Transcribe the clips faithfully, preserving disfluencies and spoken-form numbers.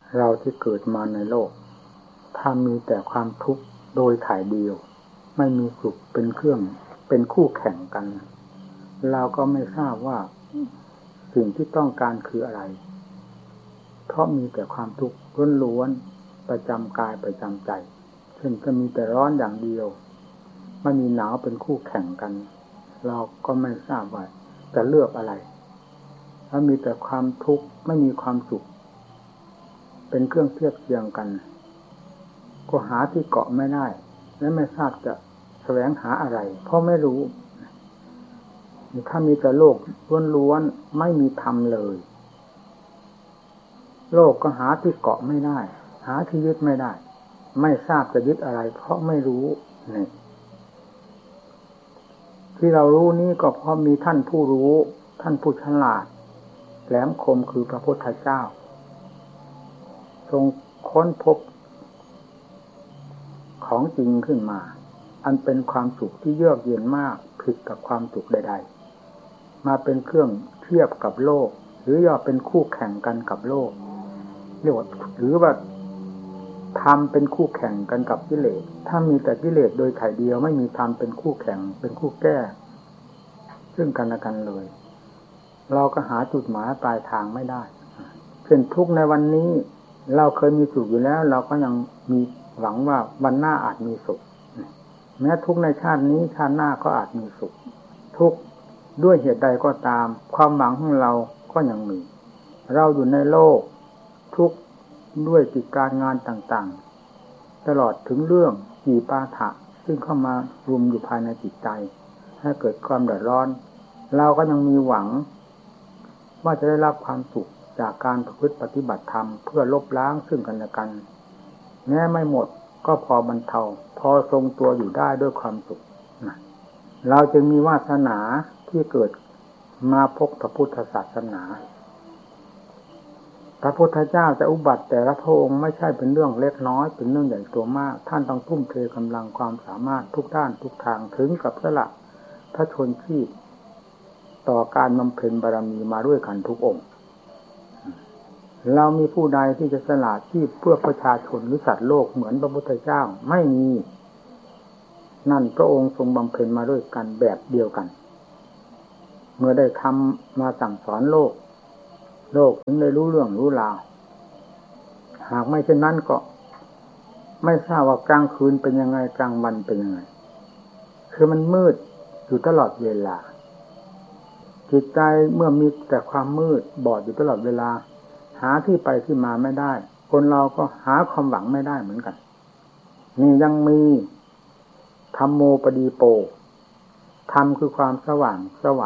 เราที่เกิดมาในโลกถ้ามีแต่ความทุกข์โดยถ่ายเดียวไม่มีสุขเป็นเครื่องเป็นคู่แข่งกันเราก็ไม่ทราบว่าสิ่งที่ต้องการคืออะไรเพราะมีแต่ความทุกข์ล้วนๆประจำกายประจำใจเช่นจะมีแต่ร้อนอย่างเดียวไม่มีหนาวเป็นคู่แข่งกันเราก็ไม่ทราบว่าจะเลือกอะไรถ้ามีแต่ความทุกข์ไม่มีความสุขเป็นเครื่องเทียบเทียงกันก็หาที่เกาะไม่ได้และไม่ทราบจะแสวงหาอะไรเพราะไม่รู้ถ้ามีแต่โลกล้วนๆไม่มีธรรมเลยโลกก็หาที่เกาะไม่ได้หาที่ยึดไม่ได้ไม่ทราบจะยึดอะไรเพราะไม่รู้นี่ที่เรารู้นี้ก็เพราะมีท่านผู้รู้ท่านผู้ฉลาดแหลมคมคือพระพุทธเจ้าทรงค้นพบของจริงขึ้นมาอันเป็นความสุขที่เยือกเย็นมากผิดกับความสุขใดๆมาเป็นเครื่องเทียบกับโลกหรือย่อเป็นคู่แข่งกันกับโลกเรียกว่าหรือว่าธรรมเป็นคู่แข่งกันกับกิเลสถ้ามีแต่กิเลสโดยถ่ายเดียวไม่มีธรรมเป็นคู่แข่งเป็นคู่แก้ซึ่งกันและกันเลยเราก็หาจุดหมายปลายทางไม่ได้เช่นทุกในวันนี้เราเคยมีสุขอยู่แล้วเราก็ยังมีหวังว่าวันหน้าอาจมีสุขแม้ทุกในชาตินี้ชาติหน้าก็อาจมีสุขทุกด้วยเหตุใดก็ตามความหวังของเราก็ยังมีเราอยู่ในโลกทุกด้วยกิจการงานต่างๆตลอดถึงเรื่องกีปาถะซึ่งเข้ามารุมอยู่ภายในจิตใจให้เกิดความเดือดร้อนเราก็ยังมีหวังว่าจะได้รับความสุขจากการประพฤติปฏิบัติธรรมเพื่อลบล้างซึ่งกันและกันแม้ไม่หมดก็พอบรรเทาพอทรงตัวอยู่ได้ด้วยความสุขนะเราจึงมีวาสนาที่เกิดมาพบพระพุทธศาสนาพระพุทธเจ้าจะอุบัติแต่ละพระองค์ไม่ใช่เป็นเรื่องเล็กน้อยเป็นเรื่องใหญ่โตมากท่านต้องทุ่มเทกำลังความสามารถทุกด้านทุกทางถึงกับสละพระชนชีพต่อการบำเพ็ญบารมีมาด้วยกันทุกองค์เรามีผู้ใดที่จะสละชีพเพื่อประชาชนหรือสัตว์โลกเหมือนพระพุทธเจ้าไม่มีนั่นพระองค์ทรงบำเพ็ญมาด้วยกันแบบเดียวกันเมื่อได้ทำมาสั่งสอนโลกโลกถึงได้รู้เรื่องรู้ราวหากไม่เช่นนั้นก็ไม่ทราบว่ากลางคืนเป็นยังไงกลางวันเป็นยังไงคือมันมืดอยู่ตลอดเวลาจิตใจเมื่อมีแต่ความมืดบอดอยู่ตลอดเวลาหาที่ไปที่มาไม่ได้คนเราก็หาความหวังไม่ได้เหมือนกันนี่ยังมีธัมโมปดีโปธรรมคือความสว่างไสว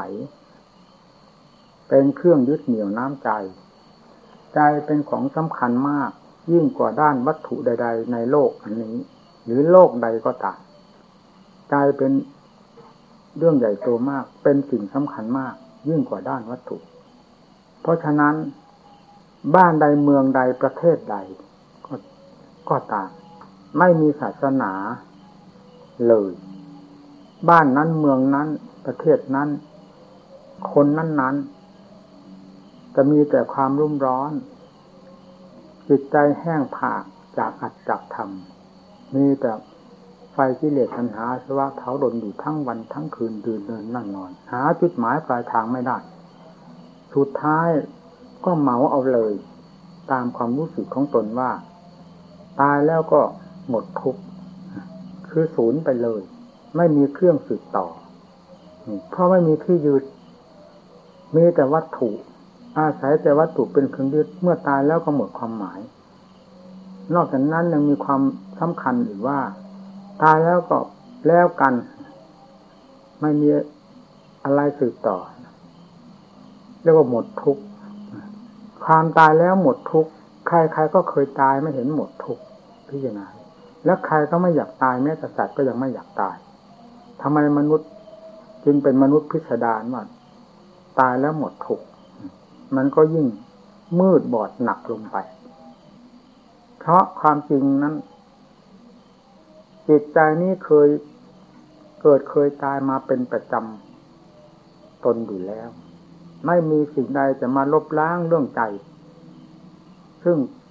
เป็นเครื่องยึดเหนี่ยวน้ำใจใจเป็นของสำคัญมากยิ่งกว่าด้านวัตถุใดๆในโลกอันนี้หรือโลกใดก็ตามใจเป็นเรื่องใหญ่โตมากเป็นสิ่งสำคัญมากยิ่งกว่าด้านวัตถุเพราะฉะนั้นบ้านใดเมืองใดประเทศใดก็ก็ตามไม่มีศาสนาเลยบ้านนั้นเมืองนั้นประเทศนั้นคนนั้นนั้นจะมีแต่ความรุ่มร้อนจิตใจแห้งผากจากอัตจากธรรมมีแต่ไฟกิเลสตัณหาอาสวะเผาดนอยู่ทั้งวันทั้งคืนดื่นเดินนั่งนอนหาจุดหมายปลายทางไม่ได้สุดท้ายก็เหมาเอาเลยตามความรู้สึกของตนว่าตายแล้วก็หมดทุกข์คือศูนย์ไปเลยไม่มีเครื่องสืบต่อเพราะไม่มีที่ยึดมีแต่วัตถุอาศัยแต่วัตถุเป็นเครื่องยึดเมื่อตายแล้วก็หมดความหมายนอกจากนั้นยังมีความสำคัญอีกว่าตายแล้วก็แล้วกันไม่มีอะไรสืบต่อเรียกว่าหมดทุกข์ความตายแล้วหมดทุกข์ใครๆก็เคยตายไม่เห็นหมดทุกข์พิจารณาแล้วใครก็ไม่อยากตายแม้แต่สัตว์ก็ยังไม่อยากตายทำไมมนุษย์จึงเป็นมนุษย์พิสดารว่าตายแล้วหมดทุกข์มันก็ยิ่งมืดบอดหนักลงไปเพราะความจริงนั้นจิตใจนี้เคยเกิดเคยตายมาเป็นประจำตนอยู่แล้วไม่มีสิ่งใดจะมาลบล้างเรื่องใจซึ่ง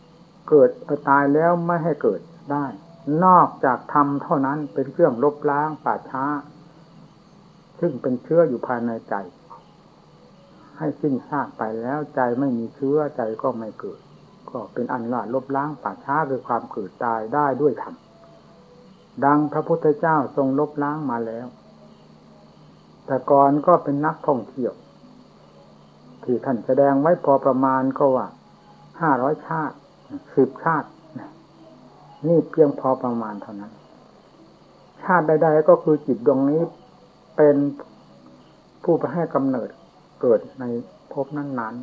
เกิดตายแล้วไม่ให้เกิดได้นอกจากธรรมเท่านั้นเป็นเครื่องลบล้างป่าช้าซึ่งเป็นเชื้ออยู่ภายในใจให้สิ้นซากไปแล้วใจไม่มีเชื้อใจก็ไม่เกิดก็เป็นอันว่าลบล้างป่าช้าคือความเกิดตายได้ด้วยธรรมดังพระพุทธเจ้าทรงลบล้างมาแล้วแต่ก่อนก็เป็นนักท่องเที่ยวที่ท่านแสดงไว้พอประมาณก็ว่าห้าร้อยชาติสิบชาตินี่เพียงพอประมาณเท่านั้นชาติใดๆก็คือจิตดวงนี้เป็นผู้ไปให้กำเนิดเกิดในภพนั้น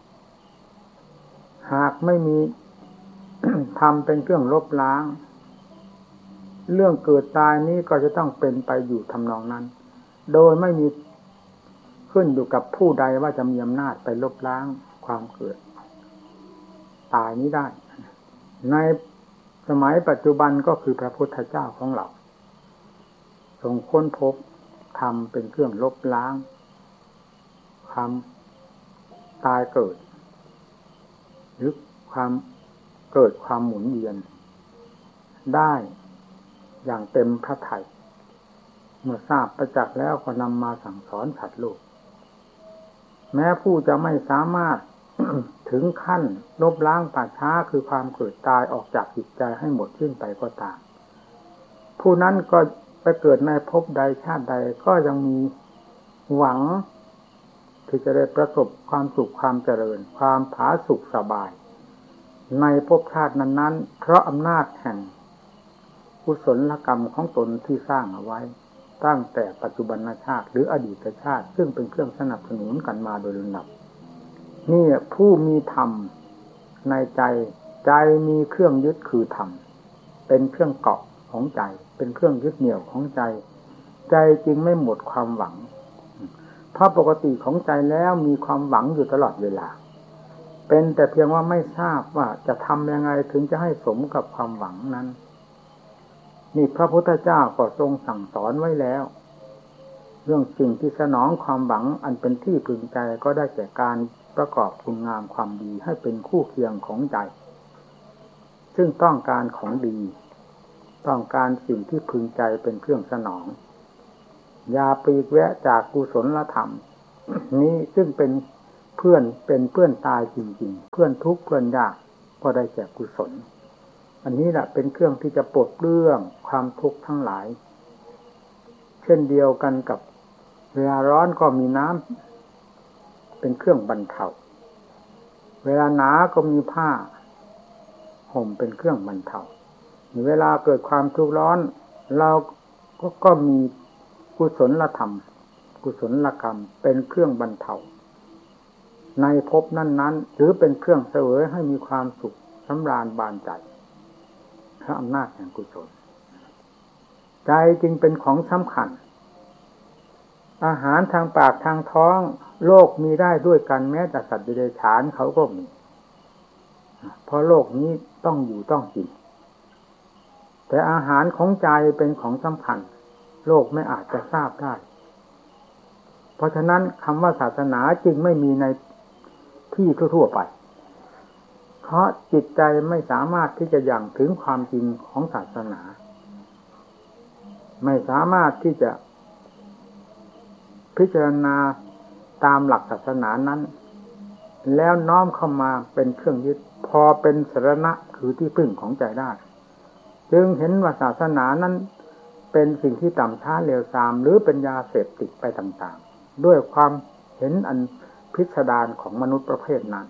ๆหากไม่มี ธรรมเป็นเครื่องลบล้างเรื่องเกิดตายนี้ก็จะต้องเป็นไปอยู่ทำนองนั้นโดยไม่มีขึ้นอยู่กับผู้ใดว่าจะมีอำนาจไปลบล้างความเกิดตายนี้ได้ในสมัยปัจจุบันก็คือพระพุทธเจ้าของเราทรงค้นพบธรรมเป็นเครื่องลบล้างความตายเกิดหรือความเกิดความหมุนเวียนได้อย่างเต็มพระทัยเมื่อทราบประจักษ์แล้วก็นำมาสั่งสอนสัตว์โลกแม้ผู้จะไม่สามารถ ถึงขั้นลบล้างป่าช้าคือความเกิดตายออกจากจิตใจให้หมดสิ้นไปก็ตามผู้นั้นก็ไปเกิดในภพใดชาติใดก็ยังมีหวังที่จะได้ประสบความสุขความเจริญความผาสุกสบายในภพชาตินั้นๆเพราะอำนาจแห่งกุศลกรรมของตนที่สร้างเอาไว้ตั้งแต่ปัจจุบันชาติหรืออดีตชาติซึ่งเป็นเครื่องสนับสนุนกันมาโดยลำดับนี่ผู้มีธรรมในใจใจมีเครื่องยึดคือธรรมเป็นเครื่องเกาะของใจเป็นเครื่องยึดเหนี่ยวของใจใจจึงไม่หมดความหวังเพราะปกติของใจแล้วมีความหวังอยู่ตลอดเวลาเป็นแต่เพียงว่าไม่ทราบว่าจะทำยังไงถึงจะให้สมกับความหวังนั้นนี่พระพุทธเจ้าก็ทรงสั่งสอนไว้แล้วเรื่องสิ่งที่สนองความหวังอันเป็นที่พึงใจก็ได้แก่การประกอบคุณงามความดีให้เป็นคู่เคียงของใจซึ่งต้องการของดีต้องการสิ่งที่พึงใจเป็นเครื่องสนองอย่าปลีกแวะจากกุศลธรรม นี้ซึ่งเป็นเพื่อนเป็นเพื่อนตายจริงๆเพื่อนทุกข์เพื่อนยากก็ได้แก่กุศลอันนี้แหละเป็นเครื่องที่จะปลดเรื่องความทุกข์ทั้งหลายเช่นเดียวกันกับเวลาร้อนก็มีน้ำเป็นเครื่องบรรเทาเวลาหนาวก็มีผ้าห่มเป็นเครื่องบรรเทาเวลาเกิดความทุกข์ร้อนเราก็ก็มีกุศลธรรมกุศลกรรมเป็นเครื่องบรรเทาในภพนั้นๆหรือเป็นเครื่องเสวยให้มีความสุขสำราญบานใจพระอำนาจแห่งกุศลใจจึงเป็นของสำคัญอาหารทางปากทางท้องโลกมีได้ด้วยกันแม้แต่สัตว์เดรัจฉานเขาก็มีเพราะโลกนี้ต้องอยู่ต้องกินแต่อาหารของใจเป็นของสำคัญโลกไม่อาจจะทราบได้เพราะฉะนั้นคำว่าศาสนาจึงไม่มีในที่ทั่วๆไปเพราะจิตใจไม่สามารถที่จะยังถึงความจริงของศาสนาไม่สามารถที่จะพิจารณาตามหลักศาสนานั้นแล้วน้อมเข้ามาเป็นเครื่องยึดพอเป็นสรณะคือที่พึ่งของใจได้จึงเห็นว่าศาสนานั้นเป็นสิ่งที่ต่ำช้าเลวทรามหรือเป็นยาเสพติดไปต่างๆด้วยความเห็นอันพิสดารของมนุษย์ประเภทนั้น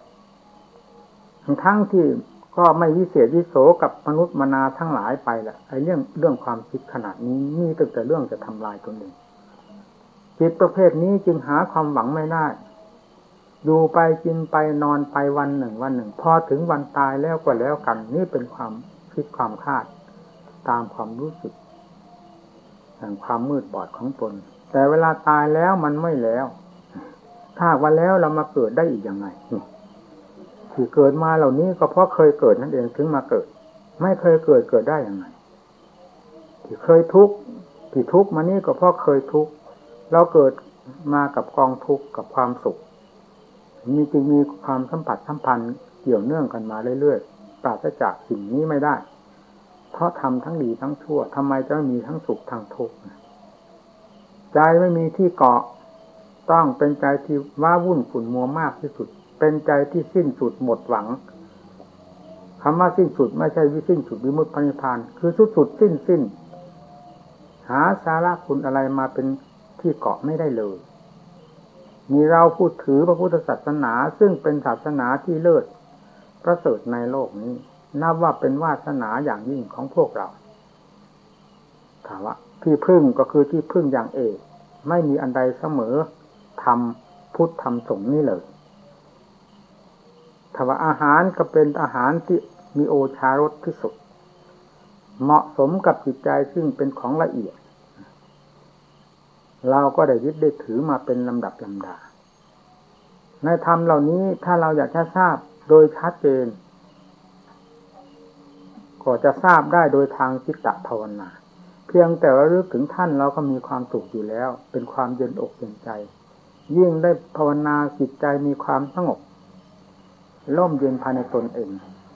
ทั้งที่ก็ไม่วิเศษวิโสกับมนุษย์มนาทั้งหลายไปแหละไอ้เรื่องเรื่องความคิดขนาดนี้มีตั้งแต่เรื่องจะทำลายตนเองจิตประเภทนี้จึงหาความหวังไม่ได้อยู่ไปกินไปนอนไปวันหนึ่งวันหนึ่งพอถึงวันตายแล้วก็แล้วกันนี่เป็นความคิดความคาดตามความรู้สึกแห่งความมืดบอดของตนแต่เวลาตายแล้วมันไม่แล้วถ้าวันแล้วเรามาเกิดได้อีกยังไงที่เกิดมาเหล่านี้ก็เพราะเคยเกิดนั่นเองถึงมาเกิดไม่เคยเกิดเกิดได้ยังไงที่เคยทุกข์ที่ทุกข์มานี่ก็เพราะเคยทุกข์เราเกิดมากับกองทุกข์กับความสุขมีจึงมีความสัมผัสสัมพันธ์เกี่ยวเนื่องกันมาเรื่อยปราศจากสิ่งนี้ไม่ได้เพราะทำทั้งดีทั้งชั่วทำไมจะไม่มีทั้งสุขทั้งทุกข์ใจไม่มีที่เกาะต้องเป็นใจที่ว้าวุ่นขุ่นมัวมากที่สุดเป็นใจที่สิ้นสุดหมดหวังคำว่าสิ้นสุดไม่ใช่วิสิ้นสุดวิมุตติพระนิพพานคือสุดสุดสิ้นสิ้นหาสาระคุณอะไรมาเป็นที่เกาะไม่ได้เลยมีเราพูดถือพระพุทธศาสนาซึ่งเป็นศาสนาที่เลิศประเสริฐในโลกนี้นับว่าเป็นวาสนาอย่างยิ่งของพวกเราถามว่าที่พึ่งก็คือที่พึ่งอย่างเอกไม่มีอันใดเสมอธรรมพุทธธรรมสงฆ์นี่เลยถ้าว่าอาหารก็เป็นอาหารที่มีโอชารสที่สุดเหมาะสมกับจิตใจซึ่งเป็นของละเอียดเราก็ได้ยึดได้ถือมาเป็นลำดับลำดาในธรรมเหล่านี้ถ้าเราอยากจะทราบโดยชัดเจนก็จะทราบได้โดยทางจิตตภาวนาเพียงแต่ว่ารึกถึงท่านเราก็มีความสุขอยู่แล้วเป็นความเย็นอกเย็นใจยิ่งได้ภาวนาจิตใจมีความสงบร่มเย็นภายในตนเอง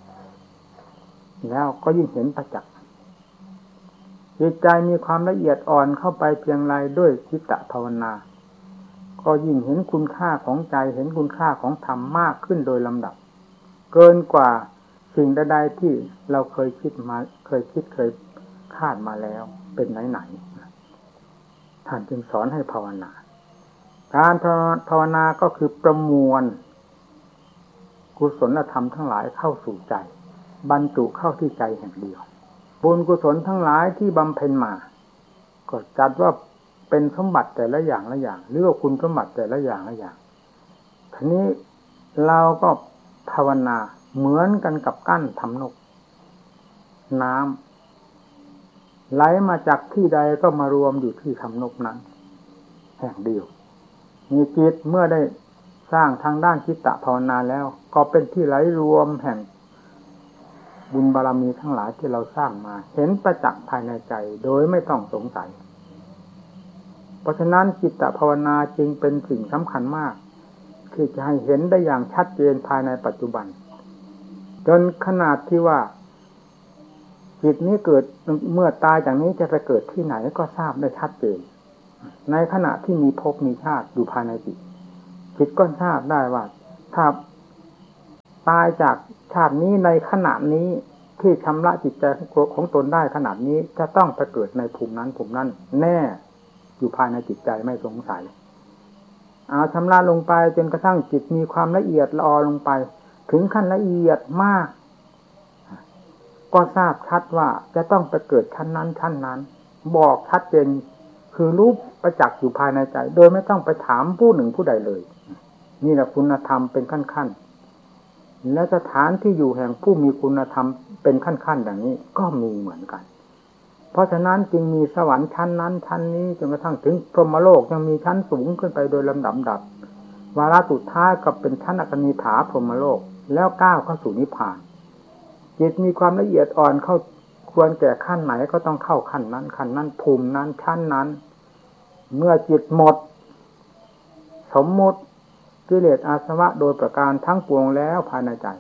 แล้วก็ยิ่งเห็นประจักษ์จิตใจมีความละเอียดอ่อนเข้าไปเพียงไรด้วยจิตตภาวนาก็ยิ่งเห็นคุณค่าของใจเห็นคุณค่าของธรรมมากขึ้นโดยลำดับเกินกว่าสิ่งใดๆที่เราเคยคิดมาเคยคิดเคยคาดมาแล้วเป็นไหนๆท่านจึงสอนให้ภาวนาการภาวนาก็คือประมวลกุศลธรรมทั้งหลายเข้าสู่ใจบรรจุเข้าที่ใจแห่งเดียวบุญกุศลทั้งหลายที่บำเพ็ญมาก็จัดว่าเป็นสมบัติแต่ละอย่างละอย่างหรือว่าคุณสมบัติแต่ละอย่างละอย่างทีนี้เราก็ภาวนาเหมือนกันกับกั้นทำนกน้ำไหลมาจากที่ใดก็มารวมอยู่ที่ทำนกนั้นแห่งเดียวมีจิตเมื่อได้สร้างทางด้านจิตตภาวนาแล้วก็เป็นที่ไหลรวมแห่งบุญบารมีทั้งหลายที่เราสร้างมาเห็นประจักษ์ภายในใจโดยไม่ต้องสงสัยเพราะฉะนั้นจิตตภาวนาจึงเป็นสิ่งสำคัญมากที่จะให้เห็นได้อย่างชัดเจนภายในปัจจุบันจนขนาดที่ว่าจิตนี้เกิดเมื่อตายจากนี้จะไปเกิดที่ไหนก็ทราบได้ชัดเจนในขณะที่มีภพมีชาติอยู่ภายในจิตจิตก็ทราบได้ว่าถ้าตายจากชาตินี้ในขณะนี้ที่ชำระจิตใจของตนได้ขนาดนี้จะต้องไปเกิดในภูมินั้นภูมินั้นแน่อยู่ภายในจิตใจไม่สงสัยเอาชำระลงไปจนกระทั่งจิตมีความละเอียดละออลงไปถึงขั้นละเอียดมากก็ทราบชัดว่าจะต้องไปเกิดชั้นนั้นชั้นนั้นบอกชัดเจนคือรู้ประจักษ์อยู่ภายในใจโดยไม่ต้องไปถามผู้หนึ่งผู้ใดเลยนี่แหละคุณธรรมเป็นขั้นๆและสถานที่อยู่แห่งผู้มีคุณธรรมเป็นขั้นๆอย่างนี้ก็มีเหมือนกันเพราะฉะนั้นจึงมีสวรรค์ชั้นนั้นชั้นนี้จนกระทั่งถึงพรหมโลกยังมีชั้นสูงขึ้นไปโดยลำดับดับวาระสุดท้ายก็เป็นชั้นอกนิฐาพรหมโลกแล้วก้าวเข้าสู่นิพพานจิตมีความละเอียดอ่อนเข้าควรแก่ขั้นไหนก็ต้องเข้าขั้นนั้นขั้นนั้นภูมินั้นชั้นนั้นเมื่อจิตหมดสมมุติกิเลสอาสวะโดยประการทั้งปวงแล้วภายในใจ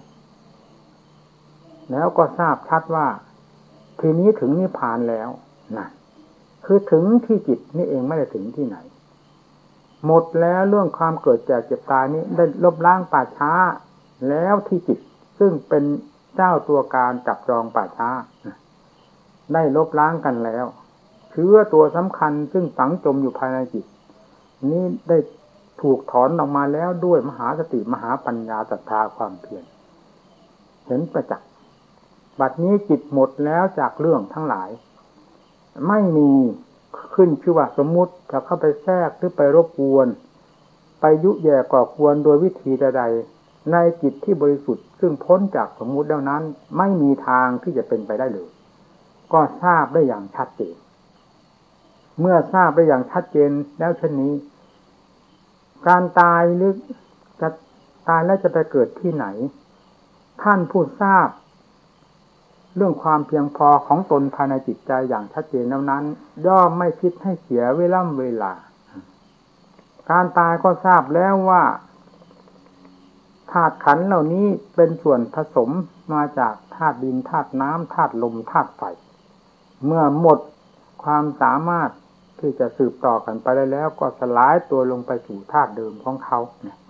แล้วก็ทราบชัดว่าทีนี้ถึงนิพพานแล้วนะคือถึงที่จิตนี่เองไม่ได้ถึงที่ไหนหมดแล้วเรื่องความเกิดแก่เจ็บตายนี้ได้ลบล้างป่าช้าแล้วที่จิตซึ่งเป็นเจ้าตัวการจับจองป่าช้าได้ลบล้างกันแล้วเชื้อตัวสำคัญซึ่งฝังจมอยู่ภายในจิตนี้ได้ถูกถอนออกมาแล้วด้วยมหาสติมหาปัญญาศรัทธาความเพียรเห็นประจักษ์บัดนี้จิตหมดแล้วจากเรื่องทั้งหลายไม่มีขึ้นชื่อว่าสมมุติจะเข้าไปแทรกหรือไปรบกวนไปยุแย่ก่อกวนโดยวิธีใดๆในจิตที่บริสุทธิ์ซึ่งพ้นจากสมมุติแล้วนั้นไม่มีทางที่จะเป็นไปได้เลยก็ทราบได้อย่างชัดเจนเมื่อทราบได้อย่างชัดเจนแล้วเช่นนี้การตายหรือจะตายแล้วจะไปเกิดที่ไหนท่านผู้ทราบเรื่องความเพียงพอของตนภายในจิตใจอย่างชัดเจนแล้วนั้นย่อมไม่คิดให้เสียเวลาเวลาการตายก็ทราบแล้วว่าธาตุขันธ์เหล่านี้เป็นส่วนผสมมาจากธาตุดินธาตุน้ำธาตุลมธาตุไฟเมื่อหมดความสามารถที่จะสืบต่อกันไปได้แล้วก็สลายตัวลงไปสู่ธาตุเดิมของเขา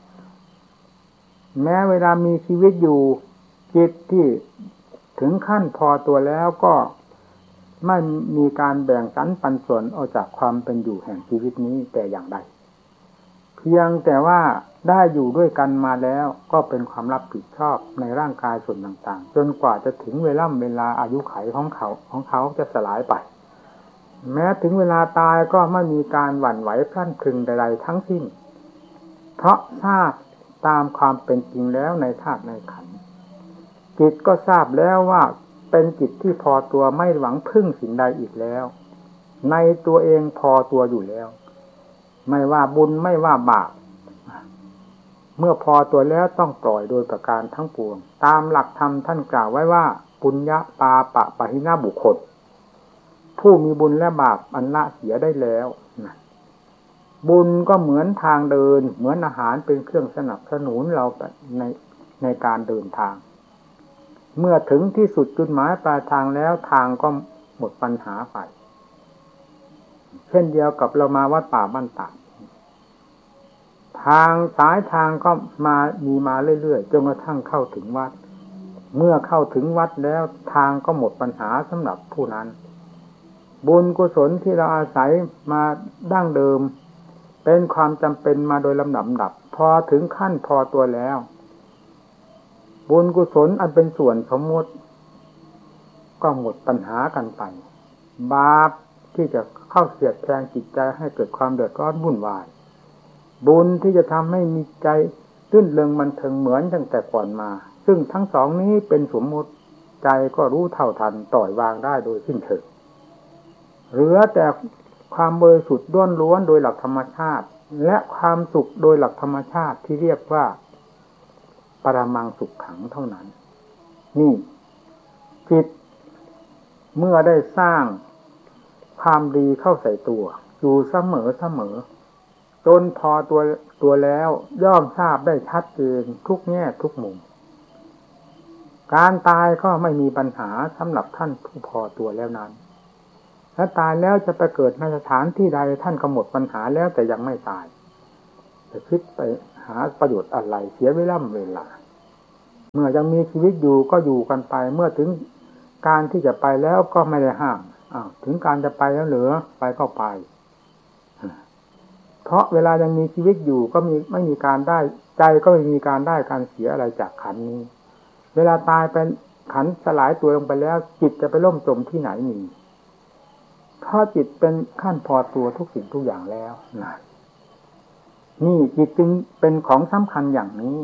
แม้เวลามีชีวิตอยู่จิตที่ถึงขั้นพอตัวแล้วก็ไม่มีการแบ่งสรรปันส่วนออกจากความเป็นอยู่แห่งชีวิตนี้แต่อย่างใดเพียงแต่ว่าได้อยู่ด้วยกันมาแล้วก็เป็นความรับผิดชอบในร่างกายส่วนต่างๆจนกว่าจะถึงเวลาเวลาอายุขัยของเขาของเขาจะสลายไปแม้ถึงเวลาตายก็ไม่มีการหวั่นไหวพลันพรึงใดๆทั้งสิ้นเพราะทราบตามความเป็นจริงแล้วในธาตุในขันธ์จิตก็ทราบแล้วว่าเป็นจิตที่พอตัวไม่หวังพึ่งสิ่งใดอีกแล้วในตัวเองพอตัวอยู่แล้วไม่ว่าบุญไม่ว่าบาปเมื่อพอตัวแล้วต้องปล่อยโดยประการทั้งปวงตามหลักธรรมท่านกล่าวไว้ว่าปุญญาปาปะปะหินาบุคคลผู้มีบุญและบาปอันละเสียได้แล้วบุญก็เหมือนทางเดินเหมือนอาหารเป็นเครื่องสนับสนุนเราในในการเดินทางเมื่อถึงที่สุดจุดหมายปลายทางแล้วทางก็หมดปัญหาไปเช่นเดียวกับเรามาวัดป่าบ้านตาดทางสายทางก็มามีมาเรื่อยๆจนกระทั่งเข้าถึงวัดเมื่อเข้าถึงวัดแล้วทางก็หมดปัญหาสำหรับผู้นั้นบุญกุศลที่เราอาศัยมาดั้งเดิมเป็นความจำเป็นมาโดยลำดับดับพอถึงขั้นพอตัวแล้วบุญกุศลอันเป็นส่วนสมมติก็หมดปัญหากันไปบาปที่จะเข้าเสียดแทงจิตใจให้เกิดความเดือดร้อนวุ่นวายบุญที่จะทำให้มีใจรื่นเริงบันเทิงเหมือนตั้งแต่ก่อนมาซึ่งทั้งสองนี้เป็นสมมติใจก็รู้เท่าทันปล่อยวางได้โดยสิ้นเชิงเหลือแต่ความบริสุทธิ์ล้วนล้วนโดยหลักธรรมชาติและความสุขโดยหลักธรรมชาติที่เรียกว่าปรมังสุขขังเท่านั้นนี่จิตเมื่อได้สร้างความดีเข้าใส่ตัวอยู่เสมอเสมอจนพอตัวตัวแล้วย่อมทราบได้ชัดเจนทุกแง่ทุกมุมการตายก็ไม่มีปัญหาสำหรับท่านผู้พอตัวแล้วนั้นถ้าตายแล้วจะไปเกิดในสถานที่ใดท่านก็หมดปัญหาแล้วแต่ยังไม่ตายจะคิดไปหาประโยชน์อะไรเสียเวลาเวลาเมื่อยังมีชีวิตอยู่ก็อยู่กันไปเมื่อถึงการที่จะไปแล้วก็ไม่ได้ห้ามอ้าวถึงการจะไปแล้วเหลือไปก็ไปเพราะเวลายังมีชีวิตอยู่ก็มีไม่มีการได้ใจก็ไม่มีการได้การเสียอะไรจากขันธ์นี้เวลาตายไปขันธ์สลายตัวลงไปแล้วจิตจะไปล่มจมที่ไหนมีเพราะจิตเป็นขั้นพอตัวทุกสิ่งทุกอย่างแล้วนะนี่จิตจึงเป็นของสำคัญอย่างนี้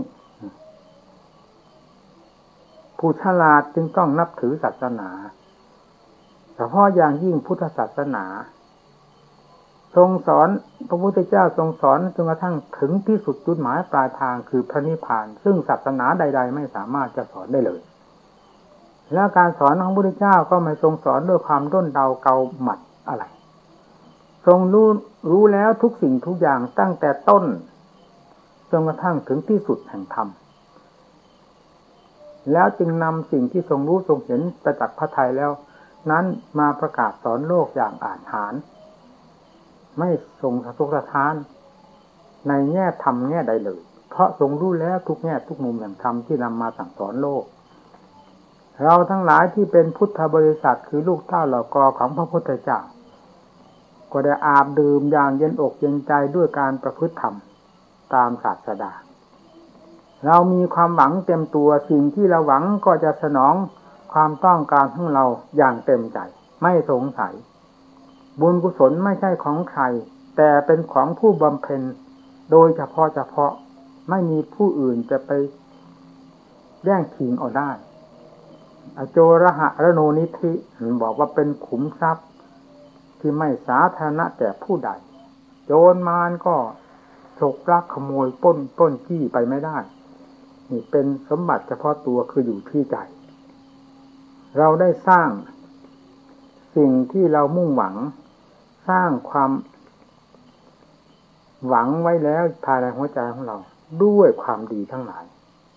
ผู้ฉลาดจึงต้องนับถือศาสนาเฉพาะอย่างยิ่งพุทธศาสนาทรงสอนพระพุทธเจ้าทรงสอนจนกระทั่งถึงที่สุดจุดหมายปลายทางคือพระนิพพานซึ่งศาสนาใดๆไม่สามารถจะสอนได้เลยและการสอนของพระพุทธเจ้าก็ไม่ทรงสอนด้วยความด้นเดาเกาหมัดอะไรทรงรู้รู้แล้วทุกสิ่งทุกอย่างตั้งแต่ต้นจนกระทั่งถึงที่สุดแห่งธรรมแล้วจึงนำสิ่งที่ทรงรู้ทรงเห็นประจักษ์พระทัยแล้วนั้นมาประกาศสอนโลกอย่างอาจหาญไม่ทรงสะทกสะท้านในแง่ธรรมแง่ใดเลยเพราะทรงรู้แล้วทุกแง่ทุกมุมแห่งธรรมที่นำมาสั่งสอนโลกเราทั้งหลายที่เป็นพุทธบริษัทคือลูกเต้าเหล่ากอของพระพุทธเจ้าก็ได้อาบดื่มอย่างเย็นอกเย็นใจด้วยการประพฤติธรรมตามศาสดาเรามีความหวังเต็มตัวสิ่งที่เราหวังก็จะสนองความต้องการของเราอย่างเต็มใจไม่สงสัยบุญกุศลไม่ใช่ของใครแต่เป็นของผู้บำเพ็ญโดยเฉพาะเฉพาะไม่มีผู้อื่นจะไปแย่งชิงเอาได้อโจรหะระโนนิธิบอกว่าเป็นขุมทรัพย์ที่ไม่สาธารณะแก่ผู้ใดโจรมารก็ฉกลักขโมยปล้นปล้นจี้ไปไม่ได้นี่เป็นสมบัติเฉพาะตัวคืออยู่ที่ใจเราได้สร้างสิ่งที่เรามุ่งหวังสร้างความหวังไว้แล้วภายในหัวใจของเราด้วยความดีทั้งหลาย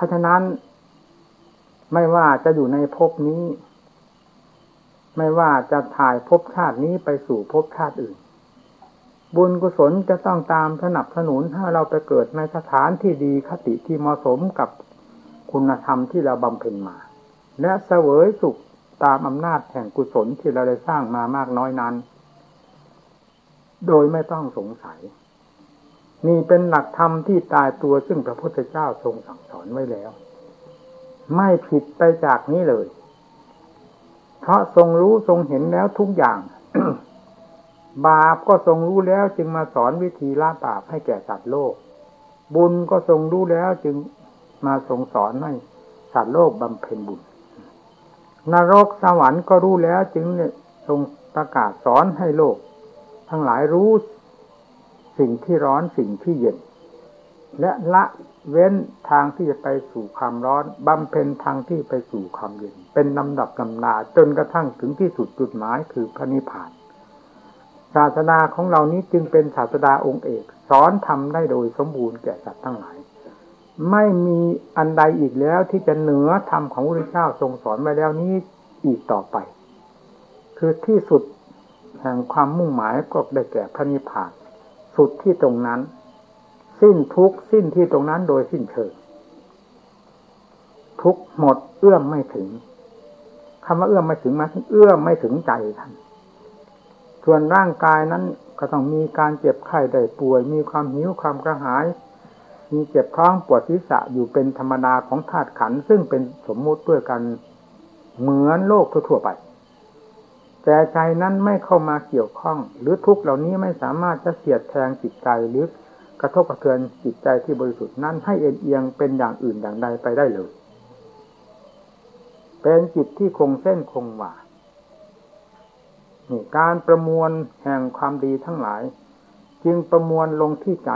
ราะฉะนั้นไม่ว่าจะอยู่ในภพนี้ไม่ว่าจะถ่ายภพชาตินี้ไปสู่ภพชาติอื่นบุญกุศลจะต้องตามสนับสนุนให้เราไปเกิดในสถานที่ดีคติที่เหมาะสมกับคุณธรรมที่เราบำเพ็ญมาและเสวยสุขตามอำนาจแห่งกุศลที่เราได้สร้างมามากน้อยนั้นโดยไม่ต้องสงสัยนี่เป็นหลักธรรมที่ตายตัวซึ่งพระพุทธเจ้าทรงสั่งสอนไว้แล้วไม่ผิดไปจากนี้เลยเพราะทรงรู้ทรงเห็นแล้วทุกอย่าง บาปก็ทรงรู้แล้วจึงมาสอนวิธีละบาปให้แก่สัตว์โลกบุญก็ทรงรู้แล้วจึงมาทรงสอนให้สัตว์โลกบำเพ็ญบุญนรกสวรรค์ก็รู้แล้วจึงทรงประกาศสอนให้โลกทั้งหลายรู้สิ่งที่ร้อนสิ่งที่เย็นและละเว้นทางที่จะไปสู่ความร้อนบำเพ็ญทางที่ไปสู่ความเย็นเป็นลำดับลำดาจนกระทั่งถึงที่สุดจุดหมายคือพระนิพพานศาสนาของเรานี้จึงเป็นศาสดาองค์เอกสอนทำได้โดยสมบูรณ์แก่สัตว์ทั้งหลายไม่มีอันใดอีกแล้วที่จะเหนือธรรมของพระพุทธเจ้าทรงสอนไว้แล้วนี้อีกต่อไปคือที่สุดแห่งความมุ่งหมายก็ได้แก่พระนิพพานสุดที่ตรงนั้นสิ้นทุกข์สิ้นที่ตรงนั้นโดยสิ้นเชิงทุกข์หมดเอื้อมไม่ถึงคำว่าเอื้อมไม่ถึงมาถึงเอื้อมไม่ถึงใจท่านส่วนร่างกายนั้นก็ต้องมีการเจ็บไข้ได้ป่วยมีความหิวความกระหายมีเจ็บท้องปวดศีรษะอยู่เป็นธรรมดาของธาตุขันธ์ซึ่งเป็นสมมุติด้วยกันเหมือนโลกทั่วๆไปแต่ใจนั้นไม่เข้ามาเกี่ยวข้องหรือทุกข์เหล่านี้ไม่สามารถจะเสียดแทงจิตใจหรือกระทบกระเทือนจิตใจที่บริสุทธิ์นั้นให้เอ็นเอียงเป็นอย่างอื่นอย่างใดไปได้เลยเป็นจิตที่คงเส้นคงวานี่การประมวลแห่งความดีทั้งหลายจึงประมวลลงที่ใจ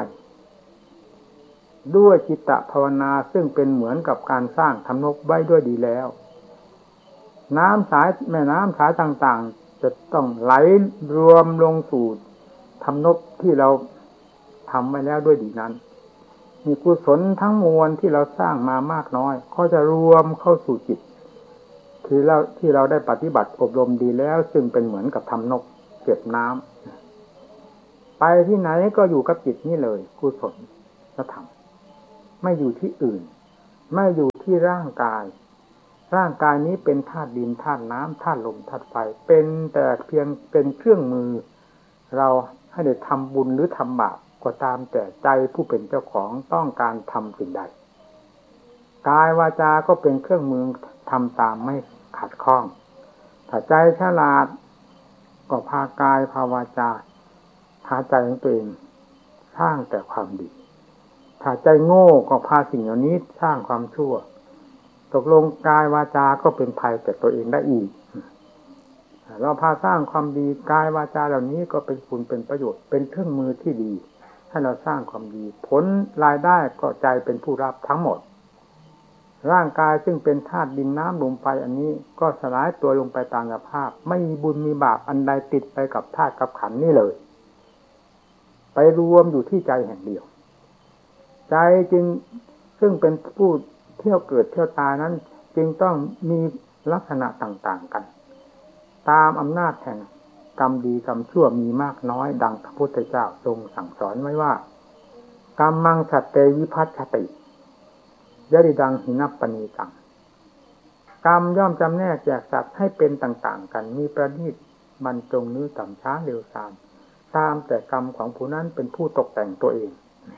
ด้วยจิตตภาวนาซึ่งเป็นเหมือนกับการสร้างทำนบไว้ด้วยดีแล้วน้ำสายแม่น้ำสายต่างๆจะต้องไหลรวมลงสู่ทำนบที่เราทำไว้แล้วด้วยดีนั้นมีกุศลทั้งมวลที่เราสร้างมามากน้อยก็จะรวมเข้าสู่จิตที่เราที่เราได้ปฏิบัติอบรมดีแล้วซึ่งเป็นเหมือนกับทำนบเก็บน้ำไปที่ไหนก็อยู่กับจิตนี่เลยกุศลธรรมไม่อยู่ที่อื่นไม่อยู่ที่ร่างกายร่างกายนี้เป็นธาตุดินธาตุน้ำธาตุลมธาตุไฟเป็นแต่เพียงเป็นเครื่องมือเราให้ได้ทำบุญหรือทำบาปก็ตามแต่ใจผู้เป็นเจ้าของต้องการทำสิ่งใดกายวาจาก็เป็นเครื่องมือทำตามไม่ขัดข้องถ้าใจฉลาดก็พากายพาวาจาพาใจของตัวเองสร้างแต่ความดีถ้าใจโง่ก็พาสิ่งเหล่านี้สร้างความชั่วตกลงกายวาจาก็เป็นภัยแก่ตัวเองได้อีกเราพาสร้างความดีกายวาจาเหล่านี้ก็เป็นคุณเป็นประโยชน์เป็นเครื่องมือที่ดีให้เราสร้างความดีผลรายได้ก็ใจเป็นผู้รับทั้งหมดร่างกายซึ่งเป็นธาตุดินน้ำลมไฟอันนี้ก็สลายตัวลงไปตามสภาพไม่มีบุญมีบาปอันใดติดไปกับธาตุกับขันธ์นี้เลยไปรวมอยู่ที่ใจแห่งเดียวใจจึงซึ่งเป็นผู้เที่ยวเกิดเที่ยวตายนั้นจึงต้องมีลักษณะต่างๆกันตามอำนาจแห่งกรรมดีกรรมชั่วมีมากน้อยดังพระพุทธเจ้าทรงสั่งสอนไว้ว่ากรรมังสัตเตวิภัชชติยะริดังหินัปปณีตังกรรมย่อมจำแนกแจกสัตว์ให้เป็นต่างๆกันมีประณีตบรรจงนื้อต่ำช้าเร็วซามตามแต่กรรมของผู้นั้นเป็นผู้ตกแต่งตัวเอง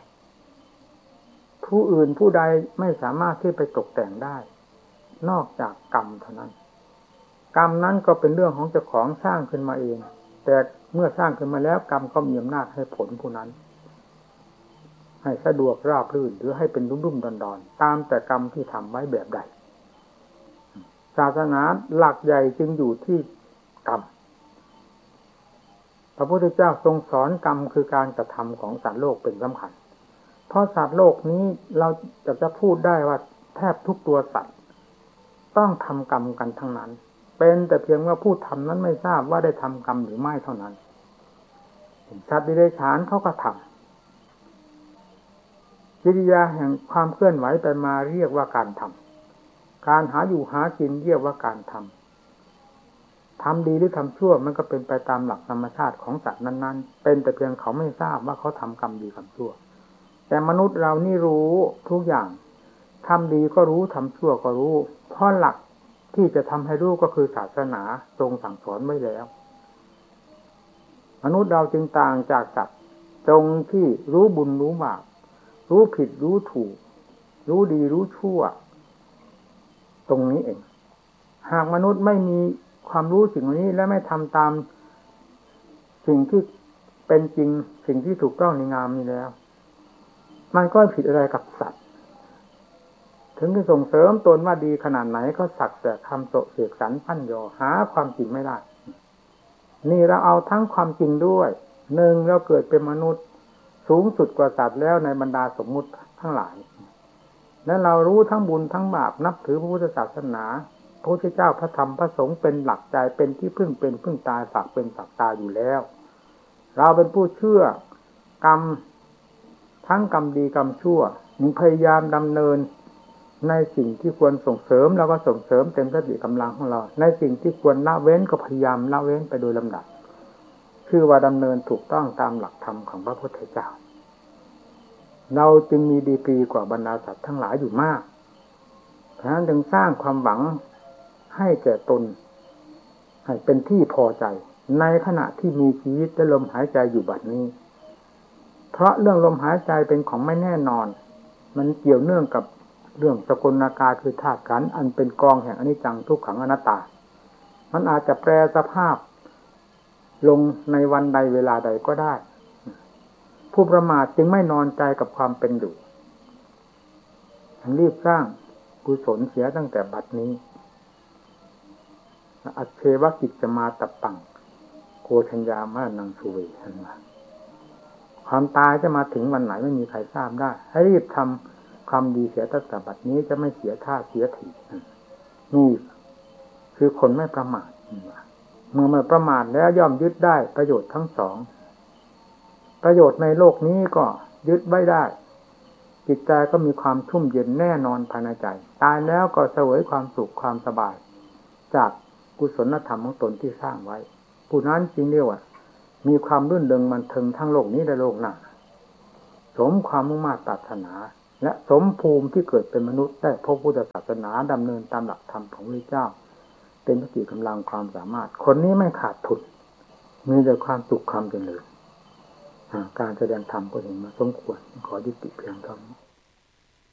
ผู้อื่นผู้ใดไม่สามารถที่ไปตกแต่งได้นอกจากกรรมเท่านั้นกรรมนั้นก็เป็นเรื่องของเจ้าของสร้างขึ้นมาเองแต่เมื่อสร้างขึ้นมาแล้วกรรมก็มีอำนาจให้ผลผู้นั้นให้สะดวกราบรื่นหรือให้เป็นรุ่มๆดอนๆตามแต่กรรมที่ทำไว้แบบใดศาสนาหลักใหญ่จึงอยู่ที่กรรมพระพุทธเจ้าทรงสอนกรรมคือการกระทำของสัตว์โลกเป็นสำคัญเพราะสัตว์โลกนี้เราจะจะพูดได้ว่าแทบทุกตัวสัตว์ต้องทำกรรมกันทั้งนั้นเป็นแต่เพียงว่าผู้ทำนั้นไม่ทราบว่าได้ทำกรรมหรือไม่เท่านั้นสัตว์ดิเรกชันเขาก็ทกิริยาแห่งความเคลื่อนไหวไปมาเรียกว่าการทำการหาอยู่หากินเรียกว่าการทำทำดีหรือทำชั่วมันก็เป็นไปตามหลักธรรมชาติของสัตว์นั้นๆเป็นแต่เพียงเขาไม่ทราบว่าเขาทำกรรมดีกรรมชั่วแต่มนุษย์เรานี่รู้ทุกอย่างทำดีก็รู้ทำชั่วก็รู้เพราะหลักที่จะทำให้รู้ก็คือศาสนาทรงสั่งสอนไว้แล้วมนุษย์เราจึงต่างจากสัตว์ตรงที่รู้บุญรู้บาปรู้ผิดรู้ถูกรู้ดีรู้ชั่วตรงนี้เองหากมนุษย์ไม่มีความรู้สิ่งนี้และไม่ทำตามสิ่งที่เป็นจริงสิ่งที่ถูกต้องในงามนี้แล้วมันก็ผิดอะไรกับสัตว์ถึงจะส่งเสริมตนว่าดีขนาดไหนก็สักแต่คำโสเสกสรรปั้นยอหาความจริงไม่ได้นี่เราเอาทั้งความจริงด้วยหนึ่งเราเกิดเป็นมนุษย์สูงสุดกว่าสัตว์แล้วในบรรดาสมมุติทั้งหลายและเรารู้ทั้งบุญทั้งบาปนับถือพระพุทธศาสนาพระพุทธเจ้าพระธรรมพระสงฆ์เป็นหลักใจเป็นที่พึ่งเป็นพึ่งตายสักเป็นสักตาอยู่แล้วเราเป็นผู้เชื่อกรรมทั้งกรรมดีกรรมชั่วมีพยายามดำเนินในสิ่งที่ควรส่งเสริมเราก็ส่งเสริมเต็มสติกำลังของเราในสิ่งที่ควรละเว้นก็พยายามละเว้นไปโดยลำดับคือว่าดำเนินถูกต้องตามหลักธรรมของพระพุทธเจ้าเราจึงมีดีกรีกว่าบรรดาสัตว์ทั้งหลายอยู่มากเพราะฉะนั้นจึงสร้างความหวังให้แก่ตนให้เป็นที่พอใจในขณะที่มีชีวิตและลมหายใจอยู่บัดนี้เพราะเรื่องลมหายใจเป็นของไม่แน่นอนมันเกี่ยวเนื่องกับเรื่องสกุลอาการคือธาตุขันธ์อันเป็นกองแห่งอนิจจังทุกขังอนัตตามันอาจจะแปรสภาพลงในวันใดเวลาใดก็ได้ผู้ประมาทจึงไม่นอนใจกับความเป็นอยู่รีบสร้างกุศลเสียตั้งแต่บัดนี้อัจเชวกิจจะมาตับปังโกชัญญามานังสุเวทันมาความตายจะมาถึงวันไหนไม่มีใครทราบได้ให้รีบทำความดีเสียตั้งแต่บัดนี้จะไม่เสียท่าเสียทีนี่คือคนไม่ประมาทเมื่อไม่ประมาทแล้วย่อมยึดได้ประโยชน์ทั้งสองประโยชน์ในโลกนี้ก็ยึดไว้ได้จิตใจก็มีความชุ่มเย็นแน่นอนภายในใจตายแล้วก็เสวยความสุขความสบายจากกุศลธรรมของตนที่สร้างไว้ผู้นั้นจริงเรียกว่ามีความรื่นเริงบันเทิงทั้งโลกนี้และโลกหน้าสมความมุ่งมั่นปรารถนาและสมภูมิที่เกิดเป็นมนุษย์ได้พบพุทธศาสนาดำเนินตามหลักธรรมของพระเจ้าเป็นสติกำลังความสามารถคนนี้ไม่ขาดทุนมีแต่ความสุขความเจริญการแสดงธรรมก็เห็นมาสมควรขอยุติเพียงเท่านี้